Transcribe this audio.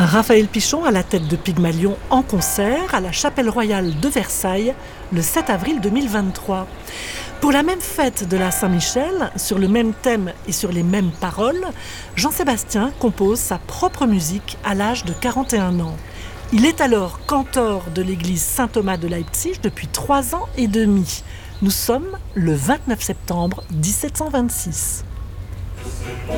Raphaël Pichon à la tête de Pygmalion en concert à la Chapelle Royale de Versailles le 7 avril 2023. Pour la même fête de la Saint-Michel, sur le même thème et sur les mêmes paroles, Jean-Sébastien compose sa propre musique à l'âge de 41 ans. Il est alors cantor de l'église Saint-Thomas de Leipzig depuis 3 ans et demi. Nous sommes le 29 septembre 1726.